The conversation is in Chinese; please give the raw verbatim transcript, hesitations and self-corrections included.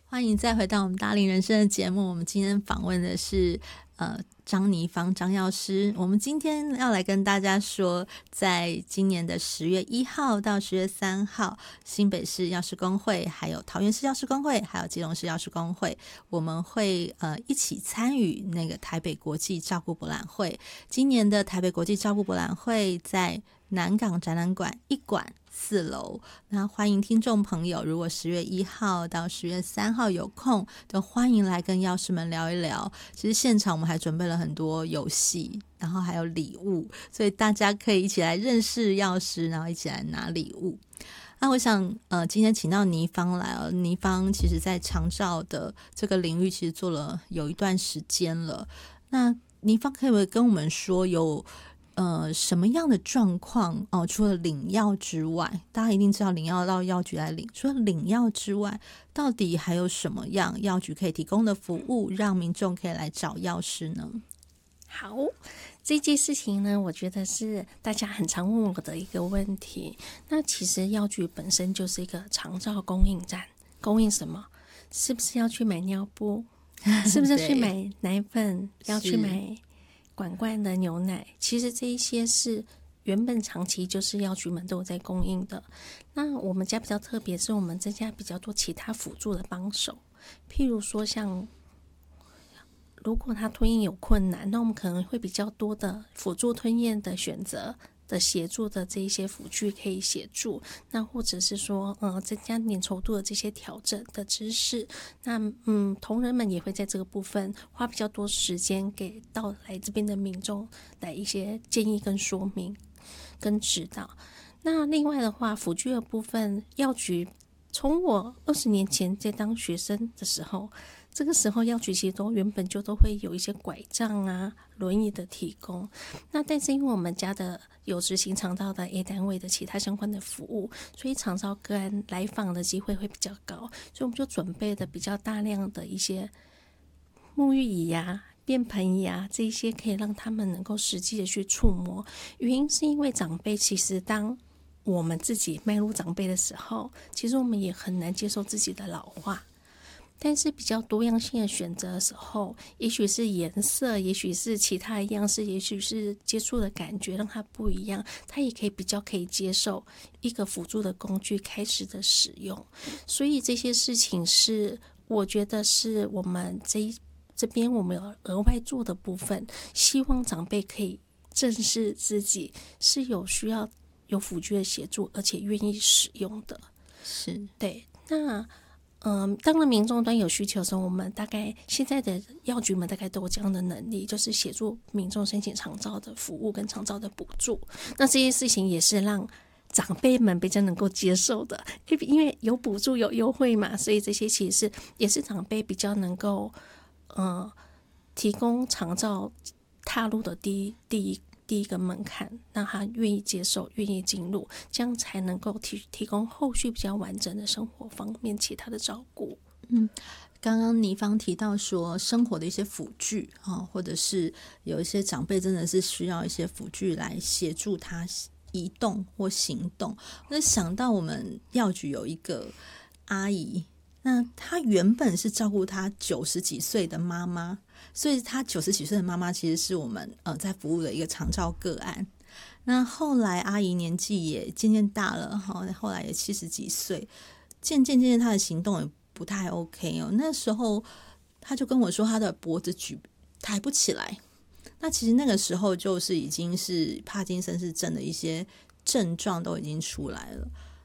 欢迎再回到我们大龄人生的节目。我们今天访问的是呃张妮芳张药师。我们今天要来跟大家说，在今年的十月一号到十月三号，新北市药师公会、还有桃园市药师公会、还有基隆市药师公会，我们会呃一起参与那个台北国际照顾博览会。今年的台北国际照顾博览会在南港展览馆一馆四楼，那欢迎听众朋友，如果十月一号到十月三号有空，都欢迎来跟药师们聊一聊。其实现场我们还准备了很多游戏，然后还有礼物，所以大家可以一起来认识药师，然后一起来拿礼物。那我想呃，今天请到倪芳来了，倪芳其实在长照的这个领域其实做了有一段时间了。那倪芳可不可以跟我们说有呃，什么样的状况哦？除了领药之外，大家一定知道领药到药局来领。除了领药之外，到底还有什么样药局可以提供的服务，让民众可以来找药师呢？ 好，这件事情呢，我觉得是大家很常问我的一个问题。那其实药局本身就是一个长照供应站，供应什么？是不是要去买尿布？是不是去买奶粉？要去买管罐的牛奶？其实这一些是原本长期就是药局们都有在供应的。那我们家比较特别，是我们增加比较多其他辅助的帮手，譬如说像如果他吞咽有困难，那我们可能会比较多的辅助吞咽的选择的协助的这一些辅具可以协助，那或者是说呃增加粘稠度的这些调整的知识，那嗯同仁们也会在这个部分花比较多时间给到来这边的民众来一些建议跟说明跟指导。那另外的话，辅具的部分，药局从我二十年前在当学生的时候，这个时候药局其实都原本就都会有一些拐杖啊、轮椅的提供。那但是因为我们家的有执行长照的 A 单位的其他相关的服务，所以长照个案来访的机会会比较高，所以我们就准备的比较大量的一些沐浴椅啊、便盆椅啊，这一些可以让他们能够实际的去触摸。原因是因为长辈其实当我们自己迈入长辈的时候，其实我们也很难接受自己的老化。但是比较多样性的选择的时候，也许是颜色，也许是其他的样式，也许是接触的感觉让它不一样，它也可以比较可以接受一个辅助的工具开始的使用。所以这些事情是我觉得是我们这一这边我们有额外做的部分，希望长辈可以正视自己是有需要有辅具的协助，而且愿意使用的。 是对，那嗯，当然民众端有需求的时候，我们大概现在的药局们大概都有这样的能力，就是协助民众申请长照的服务跟长照的补助。那这些事情也是让长辈们比较能够接受的，因为有补助有优惠嘛，所以这些其实是也是长辈比较能够呃提供长照踏入的第一第一第一个门槛，让他愿意接受愿意进入，这样才能够 提, 提供后续比较完整的生活方面其他的照顾。 嗯，刚刚倪芳提到说生活的一些辅具、哦、或者是有一些长辈真的是需要一些辅具来协助他移动或行动。我就想到我们药局有一个阿姨，那她原本是照顾她九十几岁的妈妈，所以她九十几岁的妈妈其实是我们呃在服务的一个长照个案。那后来阿姨年纪也渐渐大了，后来也七十几岁，渐渐渐渐她的行动也不太 OK 哦。那时候她就跟我说她的脖子举抬不起来，那其实那个时候就是已经是帕金森氏症的一些症状都已经出来了。